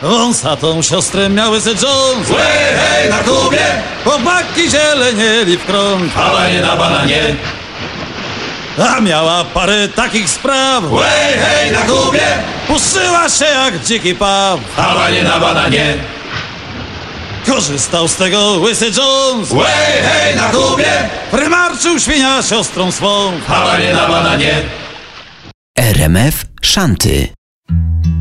Wąsatą siostrę miały se Jones. Łej, hej, na Kubie! Chłopaki zielenieli w krąg. Hałanie na bananie! A miała parę takich spraw. Łej, hej, na Kubie! Puszyła się jak dziki paw. Hałanie na bananie! Korzystał z tego łysy Jones. Łej, hej, na Kubie! Prymarczył świnia siostrą swą. Hałanie na bananie! RMF Szanty.